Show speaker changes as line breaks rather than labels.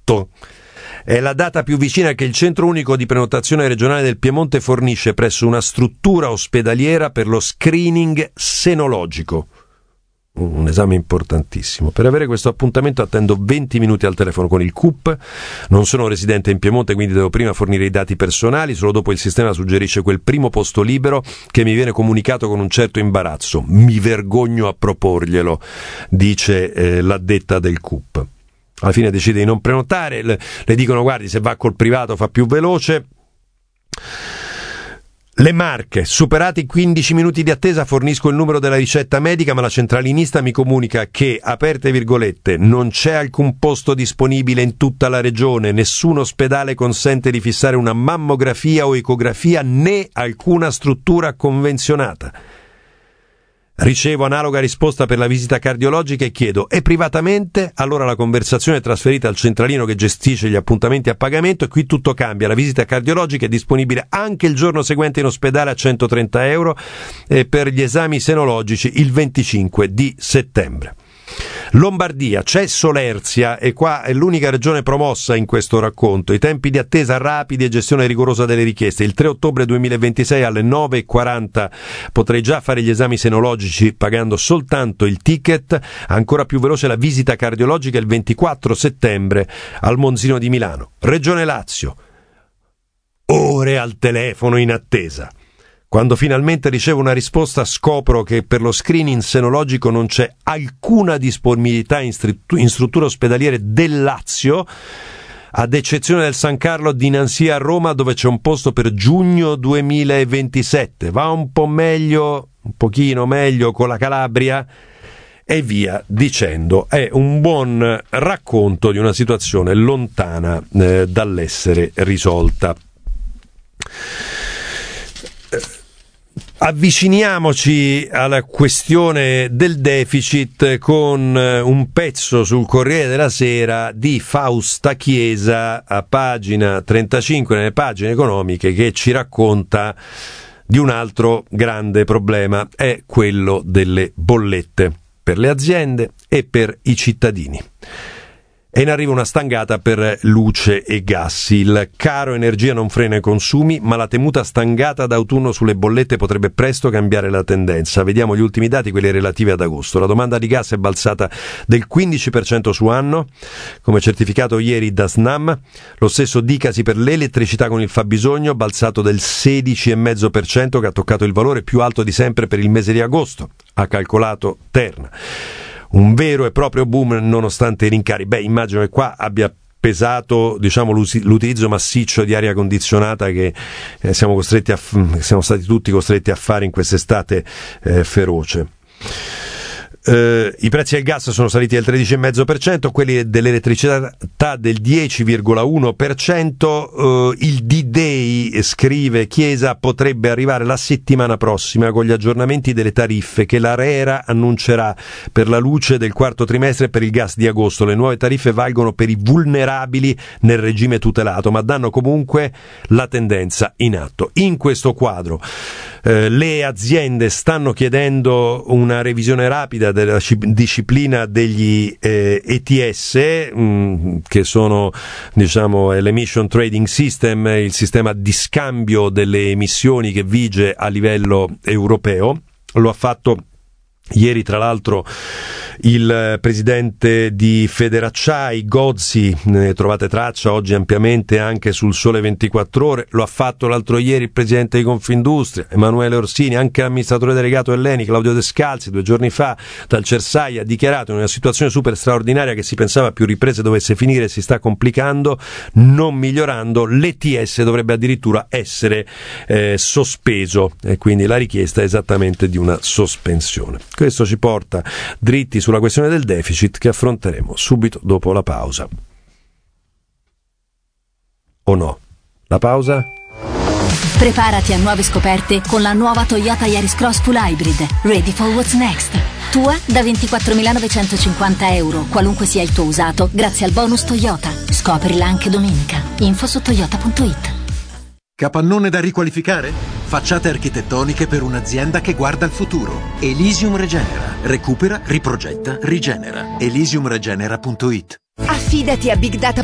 8. È la data più vicina che il Centro Unico di Prenotazione Regionale del Piemonte fornisce presso una struttura ospedaliera per lo screening senologico. Un esame importantissimo. Per avere questo appuntamento attendo 20 minuti al telefono con il CUP. Non sono residente in Piemonte, quindi devo prima fornire i dati personali. Solo dopo il sistema suggerisce quel primo posto libero che mi viene comunicato con un certo imbarazzo. Mi vergogno a proporglielo, dice l'addetta del CUP. Alla fine decide di non prenotare, le dicono guardi, se va col privato fa più veloce. Le Marche, superati i 15 minuti di attesa, fornisco il numero della ricetta medica, ma la centralinista mi comunica che, aperte virgolette, non c'è alcun posto disponibile in tutta la regione, nessun ospedale consente di fissare una mammografia o ecografia né alcuna struttura convenzionata. Ricevo analoga risposta per la visita cardiologica e chiedo: e privatamente? Allora la conversazione è trasferita al centralino che gestisce gli appuntamenti a pagamento e qui tutto cambia. La visita cardiologica è disponibile anche il giorno seguente in ospedale a 130 euro e per gli esami senologici il 25 di settembre. Lombardia, c'è Solerzia e qua è l'unica regione promossa in questo racconto. I tempi di attesa rapidi e gestione rigorosa delle richieste. Il 3 ottobre 2026 alle 9:40 potrei già fare gli esami senologici pagando soltanto il ticket. Ancora più veloce la visita cardiologica il 24 settembre al Monzino di Milano. Regione Lazio, ore al telefono in attesa. Quando finalmente ricevo una risposta scopro che per lo screening senologico non c'è alcuna disponibilità in strutture ospedaliere del Lazio, ad eccezione del San Carlo di Nancy a Roma, dove c'è un posto per giugno 2027. Va un po' meglio, un pochino meglio con la Calabria e via dicendo. È un buon racconto di una situazione lontana dall'essere risolta. Avviciniamoci alla questione del deficit con un pezzo sul Corriere della Sera di Fausta Chiesa a pagina 35 nelle pagine economiche, che ci racconta di un altro grande problema, è quello delle bollette per le aziende e per i cittadini. E in arrivo una stangata per luce e gas. Il caro energia non frena i consumi, ma la temuta stangata d'autunno sulle bollette potrebbe presto cambiare la tendenza. Vediamo gli ultimi dati, quelli relativi ad agosto. La domanda di gas è balzata del 15% su anno, come certificato ieri da Snam. Lo stesso dicasi per l'elettricità con il fabbisogno, balzato del 16,5%, che ha toccato il valore più alto di sempre per il mese di agosto, ha calcolato Terna. Un vero e proprio boom nonostante i rincari. Immagino che qua abbia pesato, l'utilizzo massiccio di aria condizionata che siamo stati tutti costretti a fare in quest'estate feroce. I prezzi del gas sono saliti del 13,5%, quelli dell'elettricità del 10,1%. Il D-Day, scrive Chiesa, potrebbe arrivare la settimana prossima con gli aggiornamenti delle tariffe che l'ARERA annuncerà per la luce del quarto trimestre e per il gas di agosto. Le nuove tariffe valgono per i vulnerabili nel regime tutelato, ma danno comunque la tendenza in atto. In questo quadro le aziende stanno chiedendo una revisione rapida della disciplina degli ETS, che sono l'Emission Trading System, il sistema di scambio delle emissioni che vige a livello europeo. Lo ha fatto ieri, tra l'altro, il presidente di Federacciai, Gozzi, ne trovate traccia oggi ampiamente anche sul Sole 24 Ore, lo ha fatto l'altro ieri il presidente di Confindustria, Emanuele Orsini, anche l'amministratore delegato Elleni, Claudio Descalzi, 2 giorni fa dal Cersai ha dichiarato: in una situazione super straordinaria che si pensava più riprese dovesse finire, si sta complicando, non migliorando, l'ETS dovrebbe addirittura essere sospeso, e quindi la richiesta è esattamente di una sospensione. Questo ci porta dritti sulla questione del deficit, che affronteremo subito dopo la pausa. O no? La pausa?
Preparati a nuove scoperte con la nuova Toyota Yaris Cross Full Hybrid. Ready for what's next. Tua da 24.950 euro, qualunque sia il tuo usato, grazie al bonus Toyota. Scoprila anche domenica. Info su toyota.it.
Capannone da riqualificare? Facciate architettoniche per un'azienda che guarda al futuro. Elysium Regenera. Recupera, riprogetta, rigenera. Elysiumregenera.it.
Affidati a Big Data